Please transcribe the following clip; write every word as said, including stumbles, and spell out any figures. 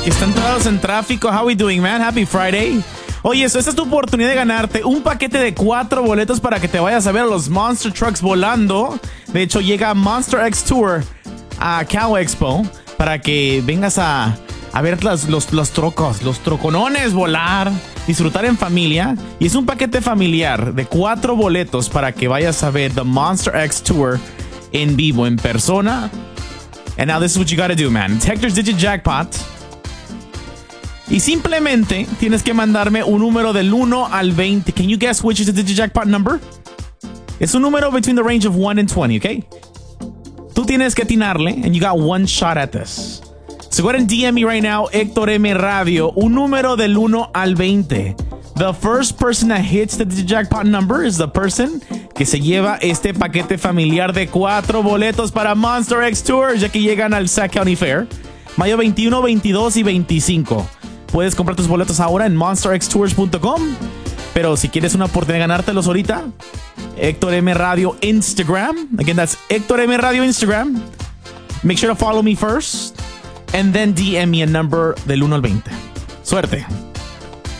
que están todos en tráfico. How we doing, man? Happy Friday. Oye, esta es tu oportunidad de ganarte un paquete de cuatro boletos para que te vayas a ver a los Monster Trucks volando. De hecho, llega Monster X Tour a Cal Expo para que vengas a, a ver los, los, los trocos, los troconones volar, disfrutar en familia. Y es un paquete familiar de cuatro boletos para que vayas a ver The Monster X Tour en vivo, en persona. And now this is what you gotta do, man. It's Hector's Digit Jackpot. Y simplemente tienes que mandarme un número del uno al veinte. Can you guess which is the Digit Jackpot number? Es un número between the range of one and twenty, okay? Tú tienes que atinarle, and you got one shot at this. So go ahead and D M me right now, Héctor M Radio, un número del uno al veinte. The first person that hits the Digit Jackpot number is the person que se lleva este paquete familiar de cuatro boletos para Monster X Tour, ya que llegan al Sac County Fair, mayo veintiuno, veintidós y veinticinco. Puedes comprar tus boletos ahora en monster x tours punto com. Pero si quieres una oportunidad de ganártelos ahorita, Héctor M Radio Instagram. Again, that's Héctor M Radio Instagram. Make sure to follow me first. And then D M me a number del uno al veinte. Suerte.